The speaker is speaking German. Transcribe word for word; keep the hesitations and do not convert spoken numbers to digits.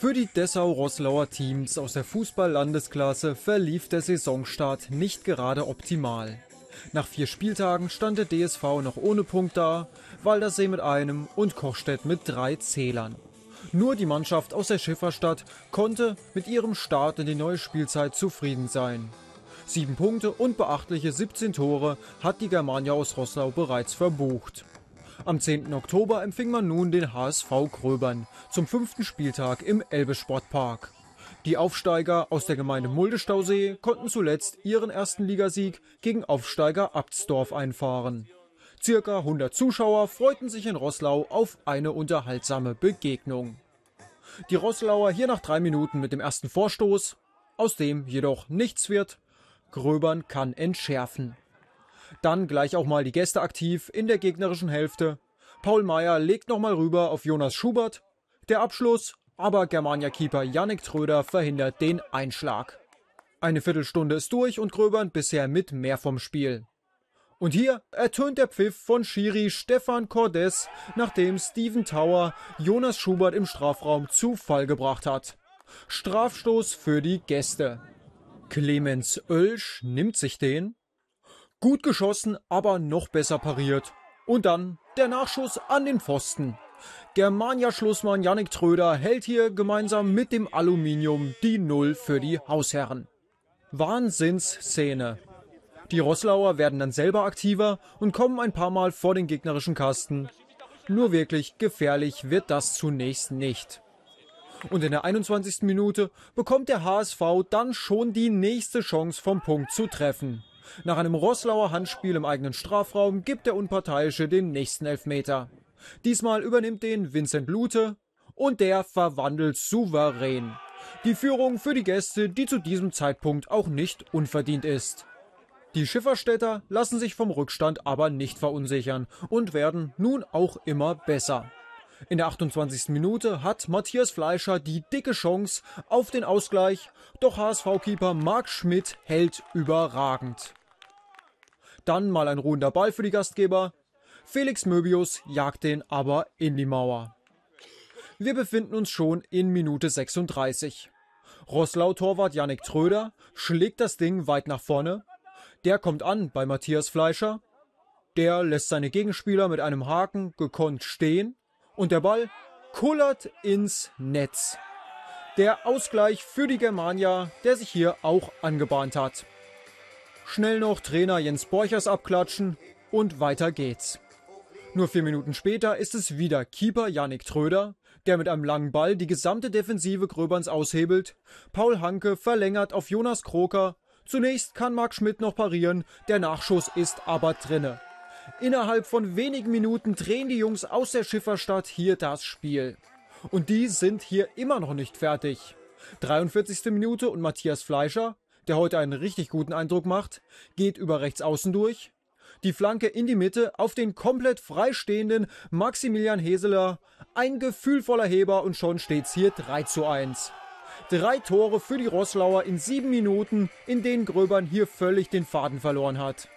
Für die Dessau-Roßlauer Teams aus der Fußball-Landesklasse verlief der Saisonstart nicht gerade optimal. Nach vier Spieltagen stand der D S V noch ohne Punkt da, Waldersee mit einem und Kochstedt mit drei Zählern. Nur die Mannschaft aus der Schifferstadt konnte mit ihrem Start in die neue Spielzeit zufrieden sein. Sieben Punkte und beachtliche siebzehn Tore hat die Germania aus Roßlau bereits verbucht. Am zehnten Oktober empfing man nun den H S V Gröbern zum fünften Spieltag im Elbe-Sportpark. Die Aufsteiger aus der Gemeinde Mulde-Stausee konnten zuletzt ihren ersten Ligasieg gegen Aufsteiger Abtsdorf einfahren. Circa hundert Zuschauer freuten sich in Roßlau auf eine unterhaltsame Begegnung. Die Roßlauer hier nach drei Minuten mit dem ersten Vorstoß, aus dem jedoch nichts wird. Gröbern kann entschärfen. Dann gleich auch mal die Gäste aktiv in der gegnerischen Hälfte. Paul Meyer legt nochmal rüber auf Jonas Schubert. Der Abschluss, aber Germania-Keeper Jannik Tröder verhindert den Einschlag. Eine Viertelstunde ist durch und Gröbern bisher mit mehr vom Spiel. Und hier ertönt der Pfiff von Schiri Stefan Cordes, nachdem Steven Tower Jonas Schubert im Strafraum zu Fall gebracht hat. Strafstoß für die Gäste. Clemens Oelsch nimmt sich den. Gut geschossen, aber noch besser pariert. Und dann der Nachschuss an den Pfosten. Germania-Schlussmann Jannik Tröder hält hier gemeinsam mit dem Aluminium die Null für die Hausherren. Wahnsinnsszene. Die Roßlauer werden dann selber aktiver und kommen ein paar Mal vor den gegnerischen Kasten. Nur wirklich gefährlich wird das zunächst nicht. Und in der einundzwanzigsten Minute bekommt der H S V dann schon die nächste Chance vom Punkt zu treffen. Nach einem Roßlauer Handspiel im eigenen Strafraum gibt der Unparteiische den nächsten Elfmeter. Diesmal übernimmt den Vincent Lute und der verwandelt souverän. Die Führung für die Gäste, die zu diesem Zeitpunkt auch nicht unverdient ist. Die Schifferstädter lassen sich vom Rückstand aber nicht verunsichern und werden nun auch immer besser. In der achtundzwanzigsten Minute hat Matthias Fleischer die dicke Chance auf den Ausgleich, doch H S V-Keeper Marc Schmidt hält überragend. Dann mal ein ruhender Ball für die Gastgeber. Felix Möbius jagt den aber in die Mauer. Wir befinden uns schon in Minute sechsunddreißig. Roßlau-Torwart Jannik Tröder schlägt das Ding weit nach vorne. Der kommt an bei Matthias Fleischer. Der lässt seine Gegenspieler mit einem Haken gekonnt stehen. Und der Ball kullert ins Netz. Der Ausgleich für die Germania, der sich hier auch angebahnt hat. Schnell noch Trainer Jens Borchers abklatschen und weiter geht's. Nur vier Minuten später ist es wieder Keeper Jannik Tröder, der mit einem langen Ball die gesamte Defensive Gröberns aushebelt. Paul Hanke verlängert auf Jonas Kroker. Zunächst kann Marc Schmidt noch parieren, der Nachschuss ist aber drinne. Innerhalb von wenigen Minuten drehen die Jungs aus der Schifferstadt hier das Spiel. Und die sind hier immer noch nicht fertig. dreiundvierzigste Minute und Matthias Fleischer, der heute einen richtig guten Eindruck macht, geht über rechts außen durch. Die Flanke in die Mitte auf den komplett freistehenden Maximilian Heseler. Ein gefühlvoller Heber und schon steht's hier drei zu eins. Drei Tore für die Roßlauer in sieben Minuten, in denen Gröbern hier völlig den Faden verloren hat.